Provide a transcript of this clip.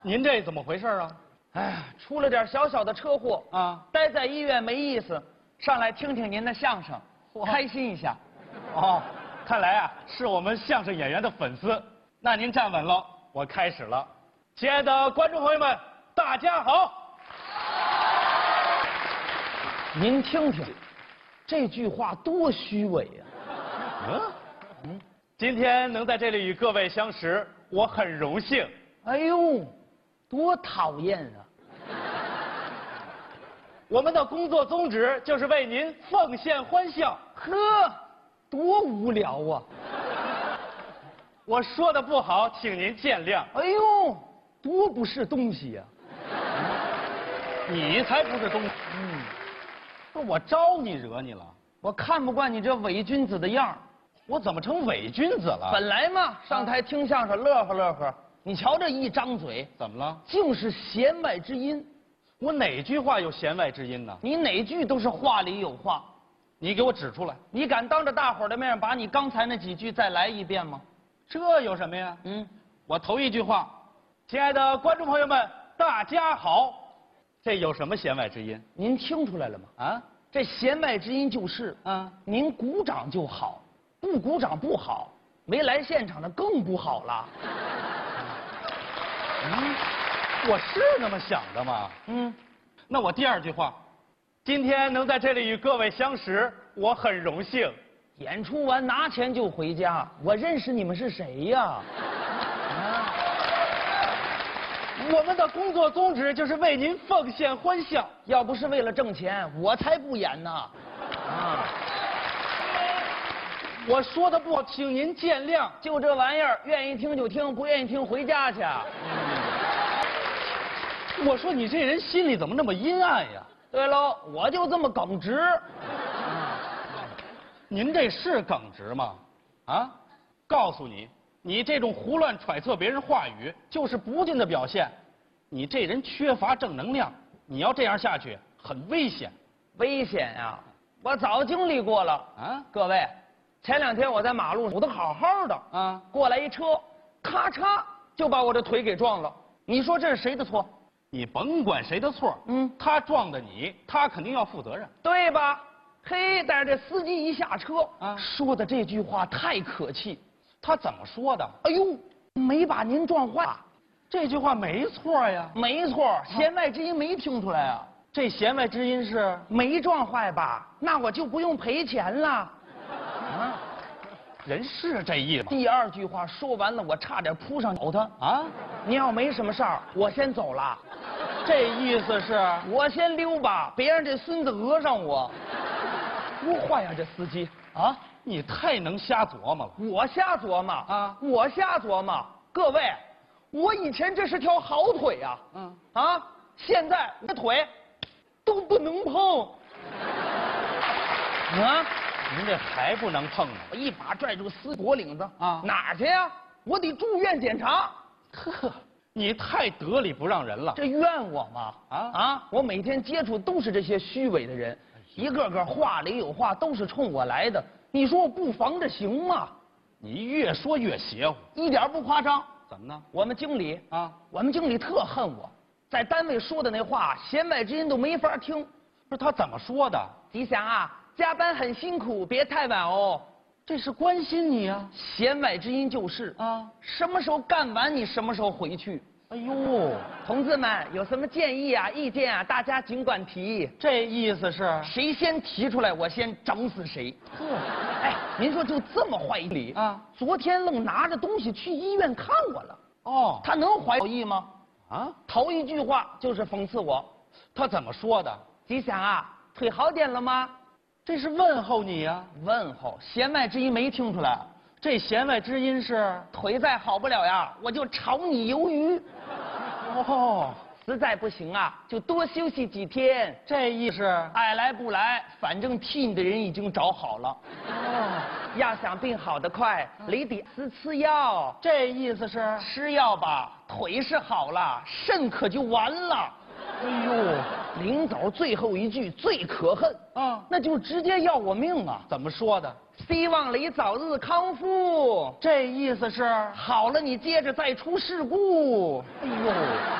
您这怎么回事啊？ 哎呀，出了点小小的车祸啊， 待在医院没意思，上来听听您的相声，开心一下。 哦，看来啊是我们相声演员的粉丝。那您站稳了，我开始了。亲爱的观众朋友们，大家好。 您听听，这句话多虚伪呀！ 今天能在这里与各位相识，我很荣幸。 哎呦，多讨厌啊！ 我们的工作宗旨就是为您奉献欢笑。 呵，多无聊啊！ 我说的不好，请您见谅。 哎呦，多不是东西呀！ 你才不是东西。那我招你惹你了？ 我看不惯你这伪君子的样儿。 我怎么成伪君子了？ 本来嘛，上台听相声乐呵乐呵，你瞧这一张嘴， 怎么了？ 尽是弦外之音。 我哪句话有弦外之音呢？ 你哪句都是话里有话。 你给我指出来。 你敢当着大伙儿的面把你刚才那几句再来一遍吗？ 这有什么呀？我头一句话，亲爱的观众朋友们，大家好，这有什么弦外之音？ 您听出来了吗？啊，这弦外之音就是，您鼓掌就好，不鼓掌不好，没来现场的更不好了。 我是那么想的吗？那我第二句话，今天能在这里与各位相识，我很荣幸。 演出完拿钱就回家，我认识你们是谁呀？ 我们的工作宗旨就是为您奉献欢笑。 要不是为了挣钱，我才不演呢。 我说的不好，请您见谅。 就这玩意儿，愿意听就听，不愿意听回家去。 我说你这人心里怎么那么阴暗呀？ 对喽，我就这么耿直。 您这是耿直吗？啊，告诉你，你这种胡乱揣测别人话语，就是不敬的表现。你这人缺乏正能量，你要这样下去，很危险。 危险呀！我早经历过了啊！各位，前2天我在马路上走得好好的，过来一车，咔嚓就把我的腿给撞了。你说这是谁的错？ 你甭管谁的错，他撞的你，他肯定要负责任， 对吧？嘿，但是这司机一下车，说的这句话太可气。 他怎么说的？ 哎呦，没把您撞坏。 这句话没错呀。 没错，弦外之音没听出来啊。 这弦外之音是没撞坏吧？那我就不用赔钱了。 人是这意思。 第二句话说完了，我差点扑上咬他啊！你要没什么事儿，我先走了。 这意思是我先溜吧，别让这孙子讹上我。多坏呀，这司机啊！ 你太能瞎琢磨了。 我瞎琢磨啊！我瞎琢磨。各位，我以前这是条好腿呀，现在我的腿都不能碰。 您这还不能碰呢！ 我一把拽住司机脖领子哪儿去呀？我得住院检查。 呵，你太得理不让人了。 这怨我吗？我每天接触都是这些虚伪的人，一个个话里有话，都是冲我来的。你说我不防着行吗？ 你越说越邪乎， 一点不夸张。 怎么呢？ 我们经理特恨我，在单位说的那话，弦外之音都没法听。 不是他怎么说的？ 吉祥啊，加班很辛苦，别太晚哦。 这是关心你啊。 弦外之音就是什么时候干完你什么时候回去。 哎呦， 同志们有什么建议啊、意见啊，大家尽管提。 这意思是谁先提出来，我先整死谁。哎，您说就这么坏理昨天愣拿着东西去医院看我了。他能怀疑吗？头一句话就是讽刺我。 他怎么说的？ 吉祥啊，腿好点了吗？ 这是问候你呀。 问候，弦外之音没听出来。 这弦外之音是腿再好不了呀，我就炒你鱿鱼。实在不行啊，就多休息几天。 这意思爱来不来，反正替你的人已经找好了。要想病好得快，你得吃药。 这意思是吃药吧，腿是好了，肾可就完了。 哎呦，临走最后一句最可恨啊，那就直接要我命啊！ 怎么说的？ 希望你早日康复。 这意思是好了，你接着再出事故。 哎呦，